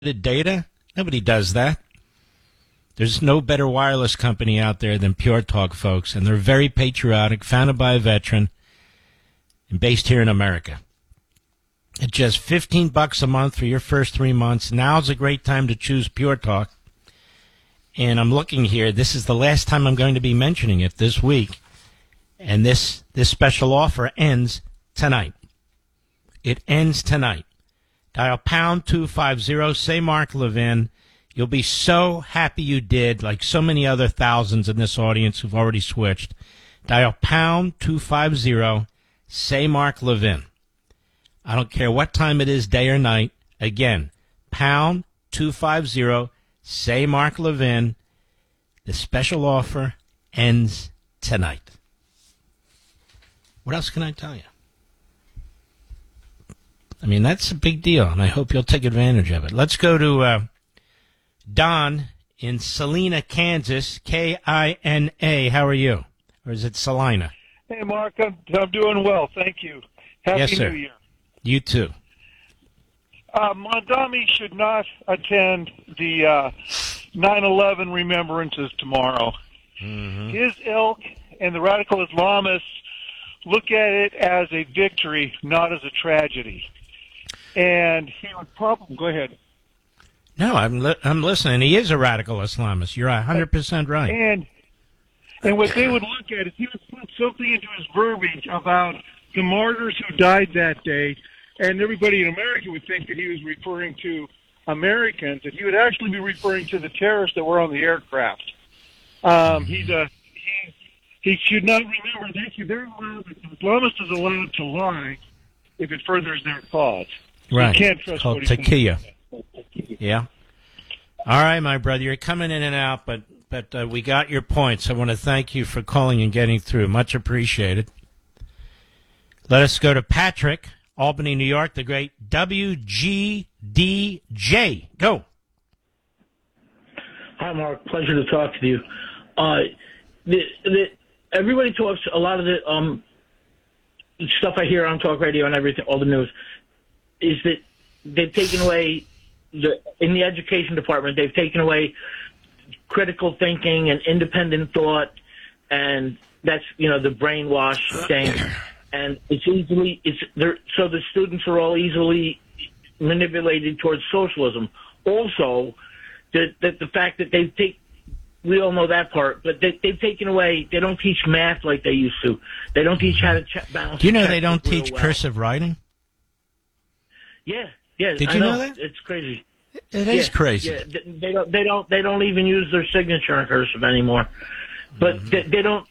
the data. Nobody does that. There's no better wireless company out there than Pure Talk, folks, and they're very patriotic, founded by a veteran, and based here in America. At just $15 a month for your first 3 months, now's a great time to choose Pure Talk. And I'm looking here. This is the last time I'm going to be mentioning it this week. And this special offer ends tonight. It ends tonight. Dial pound 250, say Mark Levin. You'll be so happy you did, like so many other thousands in this audience who've already switched. Dial pound 250, say Mark Levin. I don't care what time it is, day or night. Again, pound 250, say Mark Levin. The special offer ends tonight. What else can I tell you? I mean, that's a big deal, and I hope you'll take advantage of it. Let's go to Don in Salina, Kansas, K-I-N-A. How are you? Or is it Salina? Hey, Mark, I'm doing well. Thank you. Happy New Year. You too. Mondami should not attend the 9/11 remembrances tomorrow. Mm-hmm. His ilk and the radical Islamists look at it as a victory, not as a tragedy. And he would probably... Go ahead. No, I'm listening. He is a radical Islamist. You're 100% right. And what they would look at is he would put something into his verbiage about the martyrs who died that day, and everybody in America would think that he was referring to Americans, and he would actually be referring to the terrorists that were on the aircraft. He should not remember that the Islamist is allowed to lie if it furthers their cause. Right. You can't trust it's called what he's taqiyya. Yeah. All right, my brother. You're coming in and out, but we got your points. I want to thank you for calling and getting through. Much appreciated. Let us go to Patrick, Albany, New York, the great WGDJ. Go. Hi, Mark. Pleasure to talk to you. Everybody talks, a lot of the stuff I hear on talk radio and everything, all the news, is that they've taken away, in the education department, they've taken away critical thinking and independent thought, and that's, the brainwash thing. And so the students are all easily manipulated towards socialism. Also, the fact that we all know that part, but they've taken away, they don't teach math like they used to. They don't teach how to balance. Do you know they don't teach cursive writing? Yeah. Did you know that? It's crazy. It is crazy. Yeah, they don't even use their signature in cursive anymore. But they don't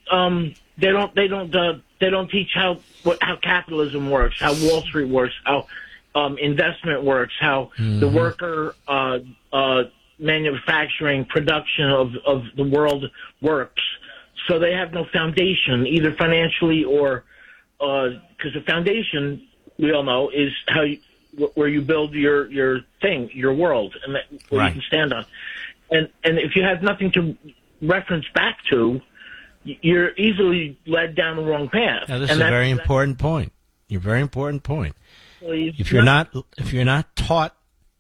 teach how capitalism works, how Wall Street works, how investment works, how the worker manufacturing production of the world works. So they have no foundation, either financially or because the foundation, we all know, is where you build your thing, your world, and where you can stand on. And if you have nothing to reference back to, you're easily led down the wrong path. Now, this is a very important point. Your very important point. If you're not taught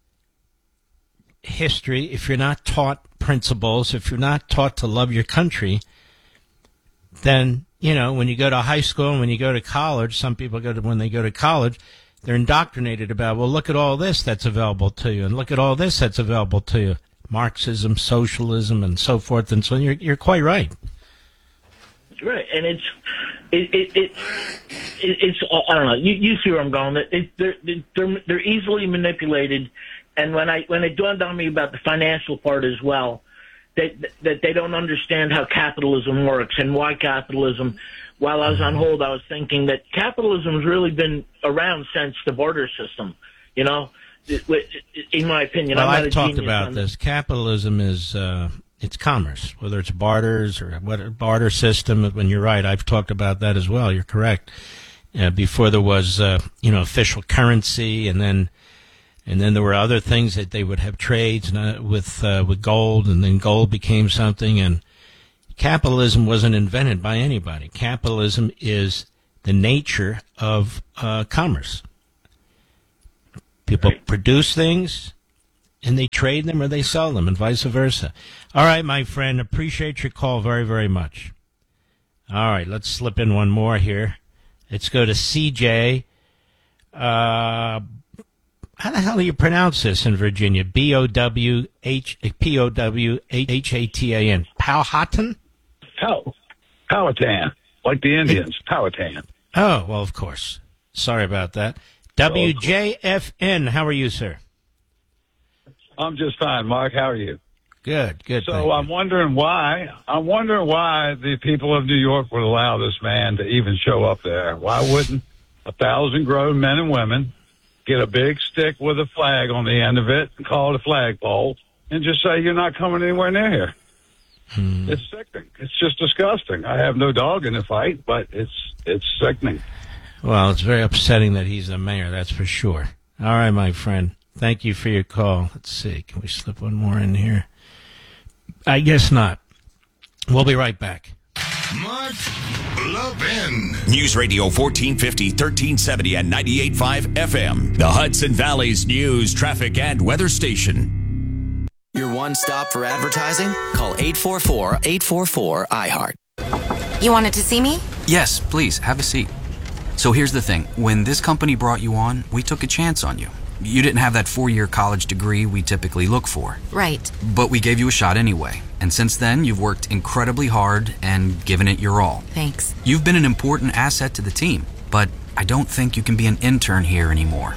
history, if you're not taught principles, if you're not taught to love your country, then, when you go to high school and when you go to college, some people when they go to college, they're indoctrinated about, well, look at all this that's available to you, and look at all this that's available to you. Marxism, socialism, and so forth, and so on. You're quite right. Right, and it's I don't know. You see where I'm going. They're easily manipulated, and when it dawned on me about the financial part as well, that they don't understand how capitalism works and why capitalism. While I was on hold, I was thinking that capitalism has really been around since the barter system. In my opinion, well, I'm not I've talked genius about this. Capitalism is it's commerce, whether it's barters or what barter system. When you're right, I've talked about that as well. You're correct. Before there was official currency, and then there were other things that they would have trades with gold, and then gold became something. And capitalism wasn't invented by anybody. Capitalism is the nature of commerce. People produce things, and they trade them or they sell them and vice versa. All right, my friend, appreciate your call very, very much. All right, let's slip in one more here. Let's go to CJ. How the hell do you pronounce this in Virginia? Powhatan? Powhatan? Powhatan, like the Indians, Powhatan. Oh, well, of course. Sorry about that. WJFN, how are you, sir? I'm just fine, Mark. How are you? Good. So I'm wondering why the people of New York would allow this man to even show up there. Why wouldn't 1,000 grown men and women get a big stick with a flag on the end of it and call it a flagpole and just say you're not coming anywhere near here? It's sickening. It's just disgusting. I have no dog in the fight, but it's sickening. Well, it's very upsetting that he's the mayor, that's for sure. All right, my friend. Thank you for your call. Let's see. Can we slip one more in here? I guess not. We'll be right back. Mark Levin. News Radio 1450, 1370 and 98.5 FM. The Hudson Valley's news, traffic, and weather station. Your one stop for advertising? Call 844-844-iHeart. You wanted to see me? Yes, please, have a seat. So here's the thing. When this company brought you on, we took a chance on you. You didn't have that 4-year college degree we typically look for. Right. But we gave you a shot anyway. And since then, you've worked incredibly hard and given it your all. Thanks. You've been an important asset to the team, but I don't think you can be an intern here anymore.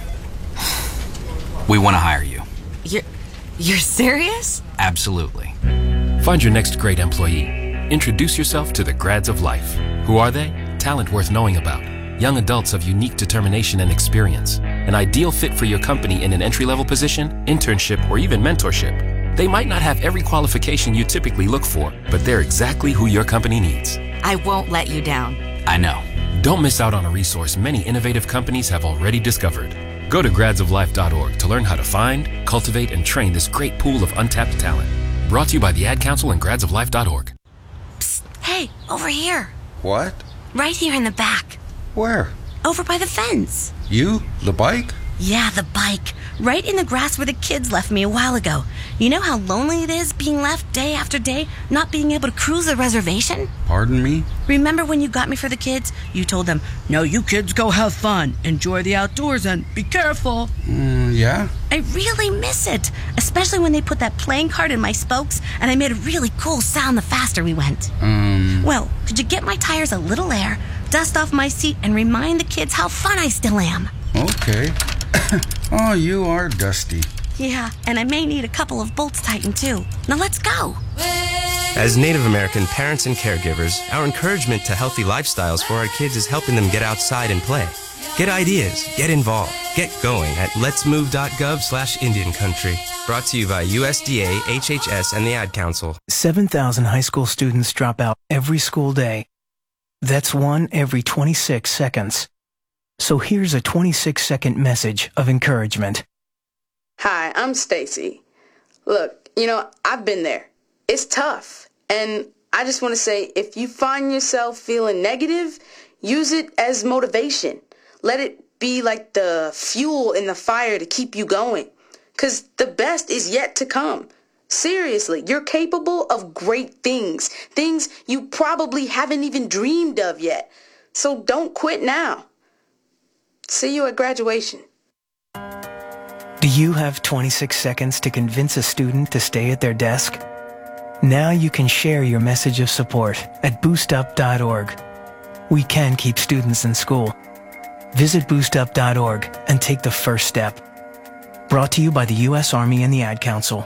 We want to hire you. You're serious? Absolutely. Find your next great employee. Introduce yourself to the Grads of Life. Who are they? Talent worth knowing about. Young adults of unique determination and experience. An ideal fit for your company in an entry-level position, internship, or even mentorship. They might not have every qualification you typically look for, but they're exactly who your company needs. I won't let you down. I know. Don't miss out on a resource many innovative companies have already discovered. Go to gradsoflife.org to learn how to find, cultivate, and train this great pool of untapped talent. Brought to you by the Ad Council and gradsoflife.org. Psst, hey, over here. What? Right here in the back. Where? Over by the fence. You? The bike? Yeah, the bike. Right in the grass where the kids left me a while ago. You know how lonely it is being left day after day, not being able to cruise the reservation? Pardon me? Remember when you got me for the kids? You told them, no, you kids go have fun, enjoy the outdoors, and be careful. Yeah? I really miss it, especially when they put that playing card in my spokes, and I made a really cool sound the faster we went. Well, could you get my tires a little air, dust off my seat, and remind the kids how fun I still am? Okay. Oh, you are dusty. Yeah, and I may need a couple of bolts tightened too. Now let's go. As Native American parents and caregivers, our encouragement to healthy lifestyles for our kids is helping them get outside and play. Get ideas, get involved, get going at letsmove.gov/Indian Country. Brought to you by USDA, HHS, and the Ad Council. 7,000 high school students drop out every school day. That's one every 26 seconds. So here's a 26-second message of encouragement. Hi, I'm Stacy. Look, I've been there. It's tough. And I just want to say, if you find yourself feeling negative, use it as motivation. Let it be like the fuel in the fire to keep you going. 'Cause the best is yet to come. Seriously, you're capable of great things. Things you probably haven't even dreamed of yet. So don't quit now. See you at graduation. Do you have 26 seconds to convince a student to stay at their desk? Now you can share your message of support at boostup.org. We can keep students in school. Visit boostup.org and take the first step. Brought to you by the U.S. Army and the Ad Council.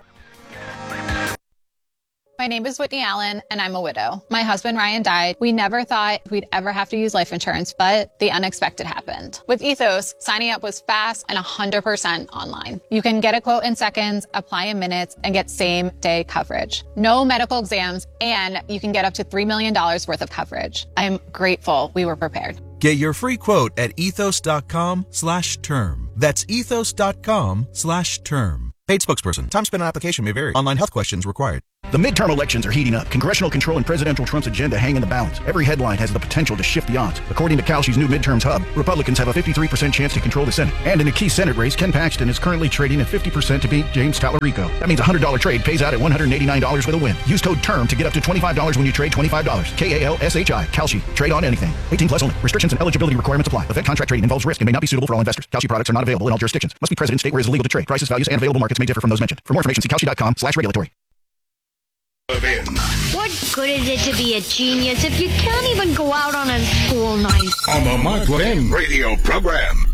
My name is Whitney Allen, and I'm a widow. My husband, Ryan, died. We never thought we'd ever have to use life insurance, but the unexpected happened. With Ethos, signing up was fast and 100% online. You can get a quote in seconds, apply in minutes, and get same-day coverage. No medical exams, and you can get up to $3 million worth of coverage. I'm grateful we were prepared. Get your free quote at ethos.com/term. That's ethos.com/term. Paid spokesperson. Time spent on application may vary. Online health questions required. The midterm elections are heating up. Congressional control and presidential Trump's agenda hang in the balance. Every headline has the potential to shift the odds. According to Kalshi's new midterms hub, Republicans have a 53% chance to control the Senate. And in a key Senate race, Ken Paxton is currently trading at 50% to beat James Tallarico. That means a $100 trade pays out at $189 with a win. Use code TERM to get up to $25 when you trade $25. KALSHI. Kalshi. Trade on anything. 18 plus only. Restrictions and eligibility requirements apply. Event contract trading involves risk and may not be suitable for all investors. Kalshi products are not available in all jurisdictions. Must be present in state where it is illegal to trade. Prices, values, and available markets may differ from those mentioned. For more information, see Kalshi.com/regulatory. What good is it to be a genius if you can't even go out on a school night? On the Mark Levin radio program.